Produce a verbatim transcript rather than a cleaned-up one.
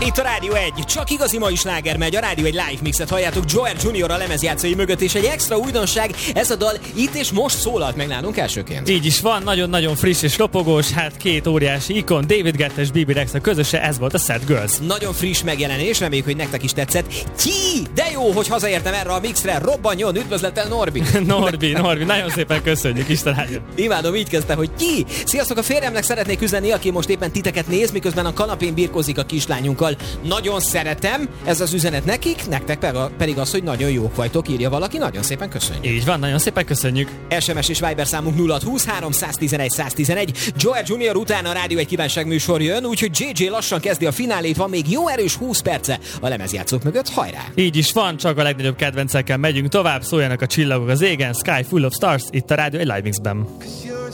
Itt a Rádió egy, csak igazi mai sláger megy, a Rádió egy live mixet halljátok Joel Junior a lemezjátszói mögött, és egy extra újdonság, ez a dal itt és most szólalt meg nálunk elsőként. Így is van, nagyon-nagyon friss és ropogós, hát két óriási ikon, David Guetta és bé bé Rexha közöse, ez volt a Sad Girls. Nagyon friss megjelenés, reméljük, hogy nektek is tetszett. Ki? De jó, hogy hazaértem erre a mixre, robbanjon, üdvözlettel Norbi. Norbi, Norbi, nagyon szépen köszönjük, Isten áldja. Imádom, így kezdte, hogy ki? Sziasztok, a férjemnek szeretnék üzenni, aki most éppen titeket néz, miközben a kanapén birkózik a kislányunkkal. Nagyon szeretem, ez az üzenet nekik, nektek pedig az, hogy nagyon jók vagytok, írja valaki, nagyon szépen köszönjük. Így van, nagyon szépen köszönjük. es em es és Viber számunk nulla húsz háromszáztizenegy száztizenegy. Joel Junior után a Rádió egy kívánság műsor jön, úgyhogy jé jé lassan kezdi a finálét, van még jó erős húsz perce a lemezjátszók mögött, hajrá! Így is van, csak a legnagyobb kedvencekkel megyünk tovább, szóljanak a csillagok az égen, Sky Full of Stars, itt a Rádió egy Live Mixben.